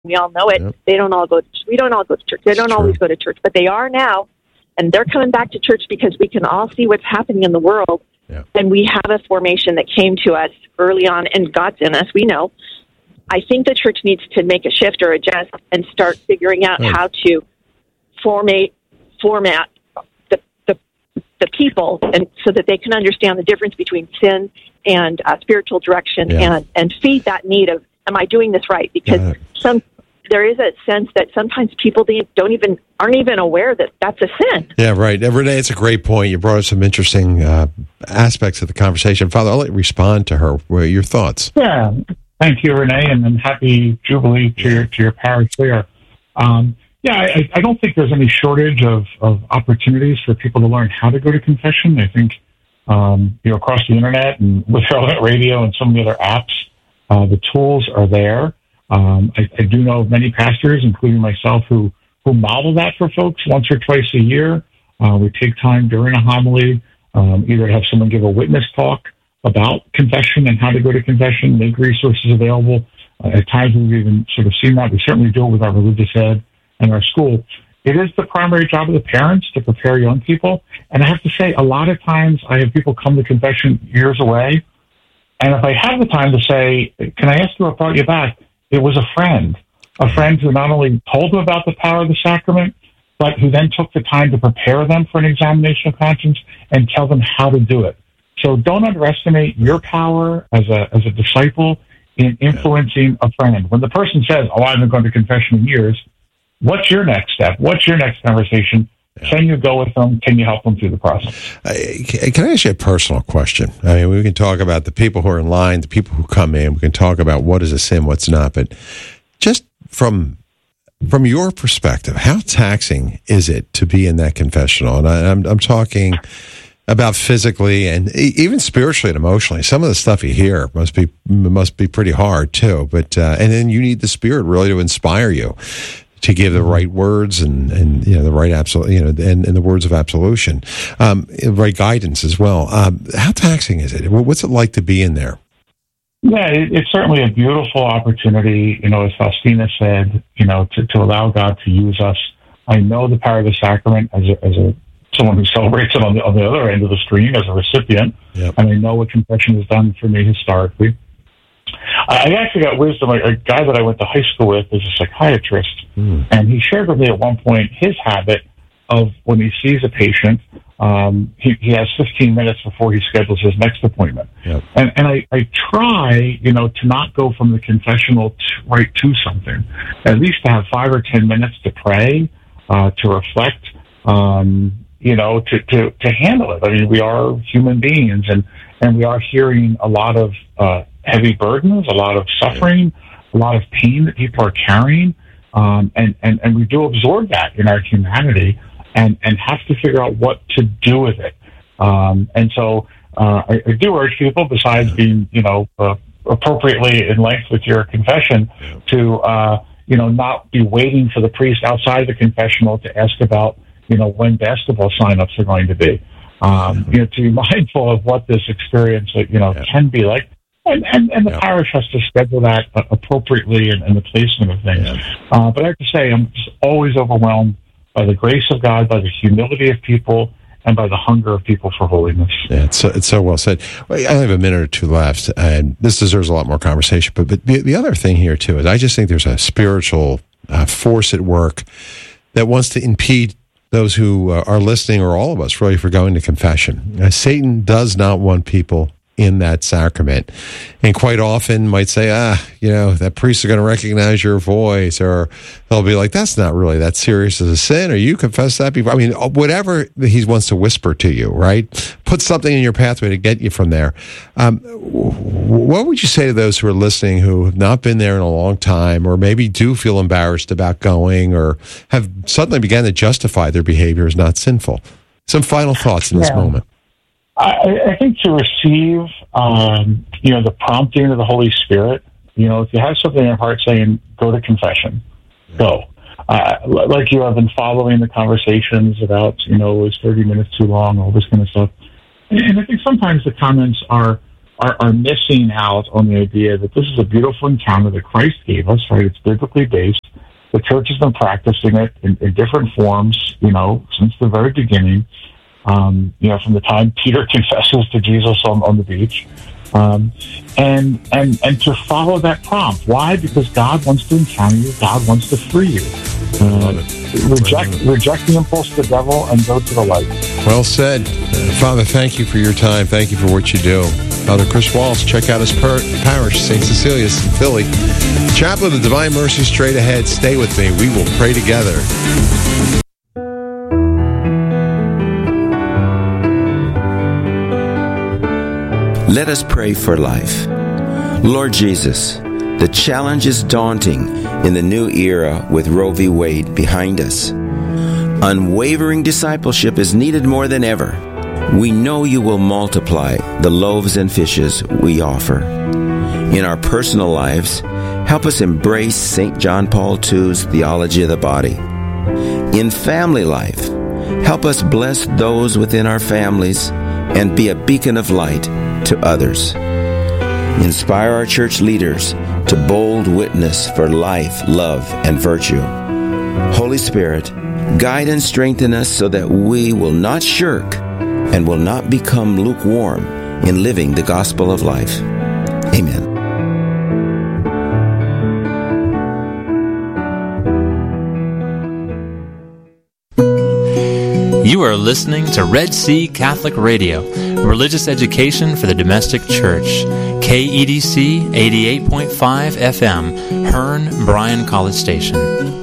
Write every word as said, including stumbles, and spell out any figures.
We all know it. Yep. They don't all go. To, we don't all go to church. They don't always go to church, but they are now, and they're coming back to church because we can all see what's happening in the world. Yep. And we have a formation that came to us early on, and God's in us. We know. I think the church needs to make a shift or adjust and start figuring out right. how to formate, format the, the the people, and so that they can understand the difference between sin and uh, spiritual direction, yeah. and and feed that need of, am I doing this right? Because some there is a sense that sometimes people don't even aren't even aware that that's a sin. Yeah, right. Renee, it's a great point. You brought up some interesting uh, aspects of the conversation. Father, I'll let you respond to her. What are your thoughts? Yeah, thank you, Renee, and, and happy Jubilee to your, to your parish there. Um, yeah, I, I don't think there's any shortage of, of opportunities for people to learn how to go to confession. I think, um, you know, across the internet and with Relevant Radio and some of the other apps, uh, the tools are there. Um, I, I do know many pastors, including myself, who, who model that for folks once or twice a year. Uh, we take time during a homily, um, either to have someone give a witness talk about confession and how to go to confession, make resources available. Uh, at times we've even sort of seen that. We certainly do it with our religious ed and our school. It is the primary job of the parents to prepare young people. And I have to say, a lot of times I have people come to confession years away. And if I have the time to say, can I ask you what brought you back? It was a friend, a friend who not only told them about the power of the sacrament, but who then took the time to prepare them for an examination of conscience and tell them how to do it. So don't underestimate your power as a as a disciple in influencing a friend. When the person says, oh, I haven't gone to confession in years, what's your next step? What's your next conversation? Yeah. Can you go with them? Can you help them through the process? Uh, can I ask you a personal question? I mean, we can talk about the people who are in line, the people who come in. We can talk about what is a sin, what's not. But just from from your perspective, how taxing is it to be in that confessional? And I, I'm, I'm talking about physically and even spiritually and emotionally. Some of the stuff you hear must be must be pretty hard too. But uh, and then you need the Spirit really to inspire you to give the right words and, and you know the right absolute you know and, and the words of absolution, um, right guidance as well. Um, how taxing is it? What's it like to be in there? Yeah, it, it's certainly a beautiful opportunity. You know, as Faustina said, you know, to, to allow God to use us. I know the power of the sacrament as a, as a someone who celebrates it on the on the other end of the stream as a recipient, yep. and I know what confession has done for me historically. I actually got wisdom. A guy that I went to high school with is a psychiatrist, mm. and he shared with me at one point his habit of when he sees a patient, um, he, he has fifteen minutes before he schedules his next appointment. Yep. And, and I, I try, you know, to not go from the confessional to, right to something, at least to have five or ten minutes to pray, uh, to reflect, um, you know, to, to, to handle it. I mean, we are human beings, and, and we are hearing a lot of uh, heavy burdens, a lot of suffering, a lot of pain that people are carrying. Um, and, and, and we do absorb that in our humanity and, and have to figure out what to do with it. Um, and so uh, I, I do urge people, besides being, you know, uh, appropriately in length with your confession, to, uh, you know, not be waiting for the priest outside the confessional to ask about, you know, when basketball signups are going to be. Um, you know, to be mindful of what this experience, you know, yeah. can be like. And, and, and the yeah. parish has to schedule that appropriately and, and the placement of things. Yeah. Uh, but I have to say, I'm just always overwhelmed by the grace of God, by the humility of people, and by the hunger of people for holiness. Yeah, it's so, it's so well said. Well, I only have a minute or two left, and this deserves a lot more conversation. But, but the, the other thing here, too, is I just think there's a spiritual uh, force at work that wants to impede those who uh, are listening, or all of us, really, for going to confession. Uh, Satan does not want people in that sacrament, and quite often might say, ah, you know, that priest is going to recognize your voice, or they'll be like, that's not really that serious as a sin, or you confess that before. I mean, whatever he wants to whisper to you, right? Put something in your pathway to get you from there. Um, what would you say to those who are listening who have not been there in a long time, or maybe do feel embarrassed about going, or have suddenly began to justify their behavior as not sinful? Some final thoughts in this yeah. moment. I, I think to receive, um, you know, the prompting of the Holy Spirit, you know, if you have something in your heart saying, go to confession, go. Uh, like you have been following the conversations about, you know, is thirty minutes too long, all this kind of stuff. And, and I think sometimes the comments are are, are missing out on the idea that this is a beautiful encounter that Christ gave us, right? It's biblically based. The church has been practicing it in, in different forms, you know, since the very beginning. Um, you know, from the time Peter confesses to Jesus on, on the beach. Um, and and and to follow that prompt. Why? Because God wants to encounter you. God wants to free you. Uh, reject reject the impulse of the devil and go to the light. Well said. Uh, Father, thank you for your time. Thank you for what you do. Father Chris Walsh, check out his per- parish, Saint Cecilia's in Philly. Chaplain of Divine Mercy, straight ahead. Stay with me. We will pray together. Let us pray for life. Lord Jesus, the challenge is daunting in the new era with Roe v. Wade behind us. Unwavering discipleship is needed more than ever. We know you will multiply the loaves and fishes we offer. In our personal lives, help us embrace Saint John Paul the Second's theology of the body. In family life, help us bless those within our families and be a beacon of light to others. Inspire our church leaders to bold witness for life, love, and virtue. Holy Spirit, guide and strengthen us so that we will not shirk and will not become lukewarm in living the gospel of life. Amen. You are listening to Red Sea Catholic Radio, religious education for the domestic church. K E D C eighty-eight point five F M, Hearn, Bryan College Station.